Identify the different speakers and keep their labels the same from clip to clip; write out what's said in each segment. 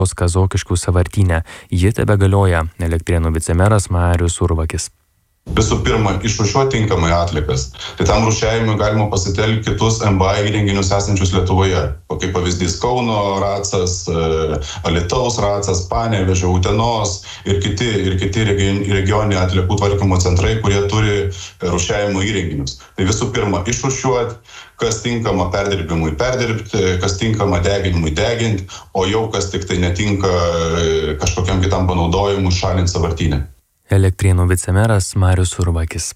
Speaker 1: Kazokiškių sąvartyne. Ji tebegalioja. Elektrėnų vicemeras Marius Urvakis.
Speaker 2: Visų pirma, išrūšiuoti tinkamai atliekas. Tai tam rūšiavimui galima pasitelkti kitus MBA įrenginius esančius Lietuvoje. Kaip pavyzdys Kauno Racas, Alytaus Racas, Panevėžio, Utenos ir kiti regioniniai atliekų tvarkymo centrai, kurie turi rūšiavimo įrenginius. Tai visų pirma, išrūšiuoti, kas tinkama perdirbimui perdirbti, kas tinkama deginimui deginti, o jau kas tik tai netinka kažkokiam kitam panaudojimui šalinti sąvartynę.
Speaker 1: Elektrėnų vicemeras Marius Urvakis.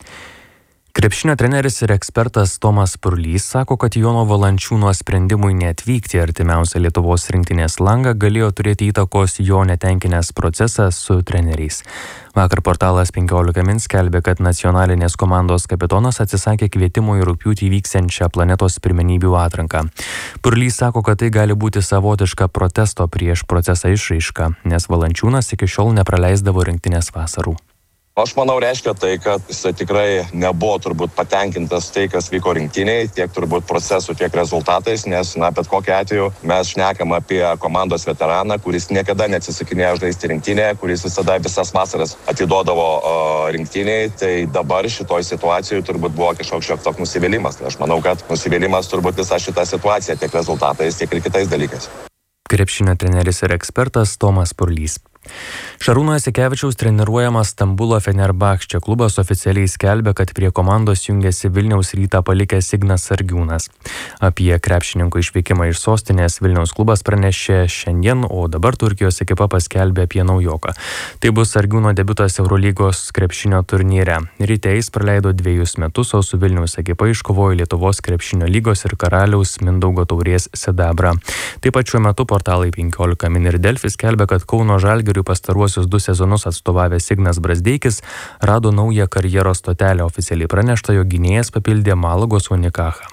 Speaker 1: Krepšinio treneris ir ekspertas Tomas Purlys sako, kad Jono Valančiūno sprendimui neatvykti artimiausią Lietuvos rinktinės langą galėjo turėti įtakos jo netenkinęs procesas su treneriais. Vakar portalas 15 min skelbė, kad nacionalinės komandos kapitonas atsisakė kvietimo į rugpjūtį vyksiančią planetos pirmenybių atranką. Purlys sako, kad tai gali būti savotiška protesto prieš procesą išraiška, nes Valančiūnas iki šiol nepraleisdavo rinktinės vasarų.
Speaker 3: Aš manau, reiškia tai, kad jisai tikrai nebuvo turbūt patenkintas tai, kas vyko rinktiniai, tiek turbūt procesų, tiek rezultatais, nes, bet kokiu atveju mes šnekam apie komandos veteraną, kuris niekada neatsisakinėjo žaisti rinktinėje, kuris visada visas vasaras atiduodavo rinktiniai, tai dabar šitoj situacijoje turbūt buvo kažkoks toks nusivylimas. Aš manau, kad nusivylimas turbūt visą šitą situaciją tiek rezultatais, tiek ir kitais dalykais.
Speaker 1: Krepšinio treneris ir ekspertas Tomas Purlys. Šarūno Jasikevičiaus treniruojamas Stambulo Fenerbahče klubas oficialiai skelbia, kad prie komandos jungiasi Vilniaus Rytą palikęs Ignas Sargiūnas. Apie krepšininko išvykimą iš sostinės Vilniaus klubas pranešė šiandien, o dabar Turkijos ekipa paskelbė apie naujoką. Tai bus Sargiūno debiutas Eurolygos krepšinio turnyre. Ryte jis praleido 2 metus, o su Vilniaus ekipa iškovojo Lietuvos krepšinio lygos ir Karaliaus Mindaugo taurės sidabrą. Taip pat šiuo metu portalai 15 min ir Delfi skelbia, kad Kauno Žalgiriui pastaruosius 2 sezonus atstovavęs Ignas Brazdeikis rado naują karjeros stotelę. Oficialiai pranešta, jog gynėjas papildė Malagos Unikachą.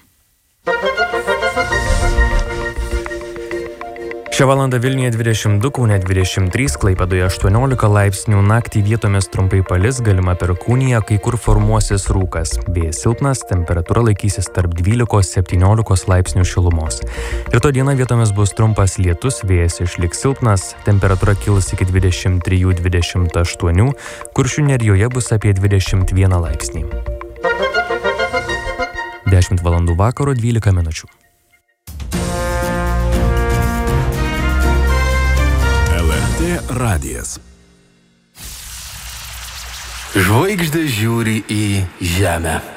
Speaker 1: Šią valandą Vilniuje 22, Kaune 23, Klaipėdoje 18 laipsnių, naktį vietomis trumpai palis, galima perkūnija, kai kur formuosis rūkas. Vėjas silpnas, temperatūra laikysis tarp 12-17 laipsnių šilumos. Rytoj dieną vietomis bus trumpas lietus, vėjas išliks silpnas, temperatūra kils iki 23-28, Kuršių nerijoje bus apie 21 laipsnį. 10 valandų vakaro 12 minučių.
Speaker 4: Radijas. Žvaigždės žiūri į žemę.